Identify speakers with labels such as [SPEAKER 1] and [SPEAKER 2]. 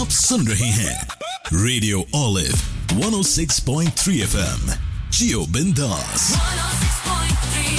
[SPEAKER 1] आप सुन रहे हैं रेडियो ओलिव 106.3 FM। जियो बिंदास। 106.3